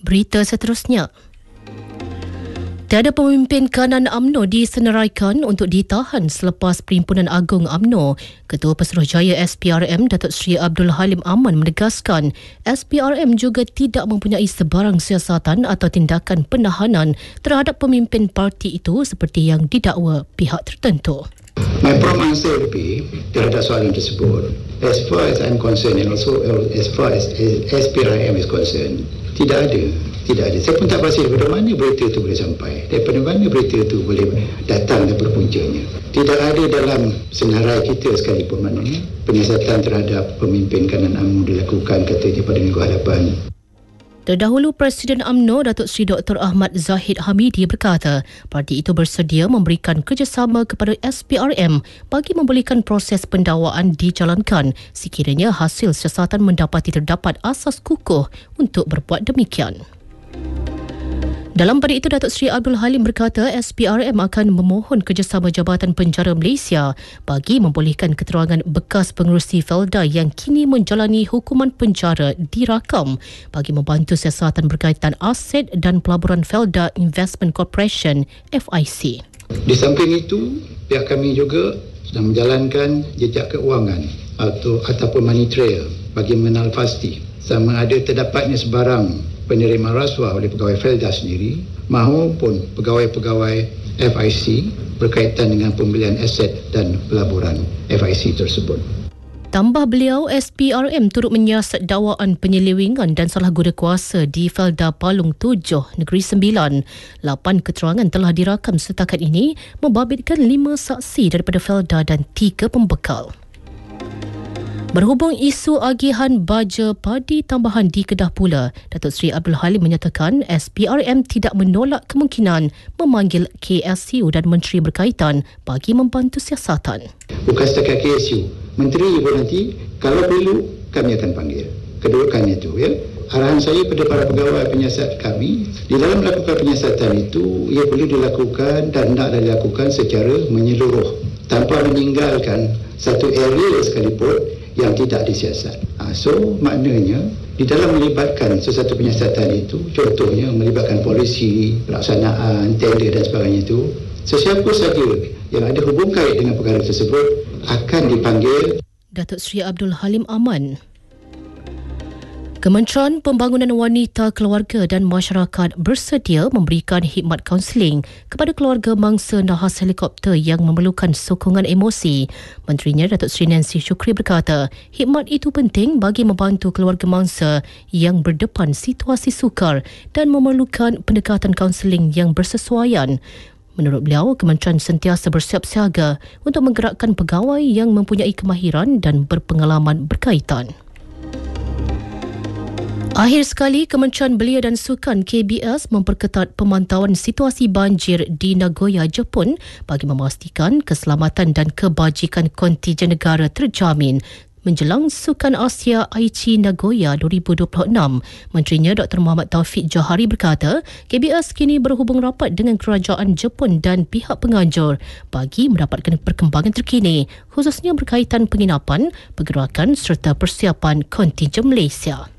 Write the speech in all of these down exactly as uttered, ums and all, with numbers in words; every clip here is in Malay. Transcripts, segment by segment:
Berita seterusnya. Tiada pemimpin kanan U M N O disenaraikan untuk ditahan selepas Perhimpunan Agung U M N O. Ketua Pesuruhjaya S P R M Datuk Seri Abdul Halim Aman menegaskan S P R M juga tidak mempunyai sebarang siasatan atau tindakan penahanan terhadap pemimpin parti itu seperti yang didakwa pihak tertentu. My prompt answer would be terhadap soalan tersebut. As far as I'm concerned and also as far as S P R M is concerned, tidak ada. Tidak ada. Saya pun tak pasti daripada mana berita itu boleh sampai. Daripada mana berita itu boleh datang daripada puncanya. Tidak ada dalam senarai kita sekalipun maknanya penyiasatan terhadap pemimpin kanan U M N O dilakukan katanya pada minggu hadapan. Terdahulu Presiden U M N O Datuk Seri Doktor Ahmad Zahid Hamidi berkata parti itu bersedia memberikan kerjasama kepada S P R M bagi membolehkan proses pendakwaan dijalankan sekiranya hasil siasatan mendapati terdapat asas kukuh untuk berbuat demikian. Dalam pada itu, Datuk Seri Abdul Halim berkata S P R M akan memohon kerjasama Jabatan Penjara Malaysia bagi membolehkan keterangan bekas pengerusi Felda yang kini menjalani hukuman penjara dirakam bagi membantu siasatan berkaitan aset dan pelaburan Felda Investment Corporation F I C. Di samping itu, pihak kami juga sedang menjalankan jejak keuangan atau ataupun money trail bagi mengenal pasti sama ada terdapatnya sebarang penerima rasuah oleh pegawai Felda sendiri maupun pegawai-pegawai F I C berkaitan dengan pembelian aset dan pelaburan F I C tersebut. Tambah beliau, S P R M turut menyiasat dakwaan penyelewengan dan salah guna kuasa di Felda Palung tujuh, Negeri Sembilan. Lapan keterangan telah dirakam setakat ini membabitkan lima saksi daripada Felda dan tiga pembekal. Berhubung isu agihan baja padi tambahan di Kedah pula, Datuk Seri Abdul Halim menyatakan S P R M tidak menolak kemungkinan memanggil K S U dan menteri berkaitan bagi membantu siasatan. Bukan setakat K S U, menteri pun nanti kalau perlu kami akan panggil. Kedudukan itu ya. Arahan saya pada para pegawai penyiasat kami, di dalam melakukan penyiasatan itu ia perlu dilakukan dan nak dilakukan secara menyeluruh tanpa meninggalkan satu area sekalipun yang tidak disiasat. Ha, so maknanya di dalam melibatkan sesuatu penyiasatan itu, contohnya melibatkan polisi, pelaksanaan, tender dan sebagainya itu, sesiapa saja yang ada hubung kait dengan perkara tersebut akan dipanggil. Datuk Seri Abdul Halim Aman. Kementerian Pembangunan Wanita, Keluarga dan Masyarakat bersedia memberikan khidmat kaunseling kepada keluarga mangsa nahas helikopter yang memerlukan sokongan emosi. Menterinya Datuk Seri Nancy Shukri berkata, khidmat itu penting bagi membantu keluarga mangsa yang berdepan situasi sukar dan memerlukan pendekatan kaunseling yang bersesuaian. Menurut beliau, kementerian sentiasa bersiap siaga untuk menggerakkan pegawai yang mempunyai kemahiran dan berpengalaman berkaitan. Akhir sekali, Kementerian Belia dan Sukan K B S memperketat pemantauan situasi banjir di Nagoya, Jepun bagi memastikan keselamatan dan kebajikan kontijen negara terjamin menjelang Sukan Asia Aichi Nagoya dua ribu dua puluh enam. Menterinya Doktor Muhammad Taufik Johari berkata, K B S kini berhubung rapat dengan kerajaan Jepun dan pihak penganjur bagi mendapatkan perkembangan terkini, khususnya berkaitan penginapan, pergerakan serta persiapan kontijen Malaysia.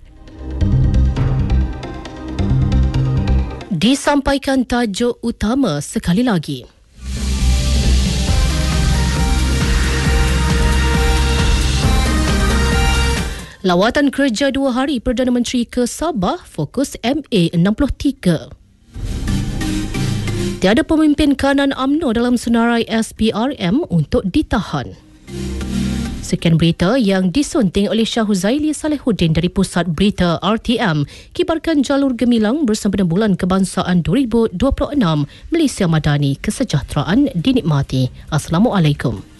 Disampaikan tajuk utama sekali lagi. Lawatan kerja dua hari Perdana Menteri ke Sabah fokus M A enam puluh tiga. Tiada pemimpin kanan U M N O dalam senarai S P R M untuk ditahan. Sekian berita yang disunting oleh Syah Huzaili Salehuddin dari Pusat Berita R T M. Kibarkan jalur gemilang bersama Bulan Kebangsaan dua ribu dua puluh enam. Malaysia Madani, kesejahteraan dinikmati. Assalamualaikum.